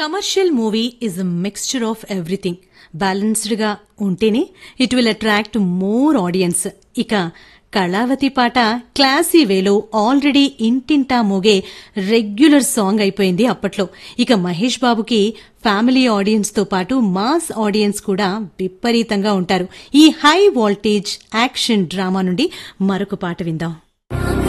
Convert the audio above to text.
Commercial movie is a mixture of everything. Balanced గా ఉంటేనే it will attract more audience. ఇక కళావతి పాట classy వేలో ఆల్రెడీ ఇంటింటా మోగే రెగ్యులర్ సాంగ్ అయిపోయింది అప్పట్లో. ఇక మహేష్ బాబుకి ఫ్యామిలీ ఆడియన్స్ తో పాటు మాస్ ఆడియన్స్ కూడా విపరీతంగా ఉంటారు. ఈ హై వోల్టేజ్ యాక్షన్ డ్రామా నుండి మరొక పాట విందాం.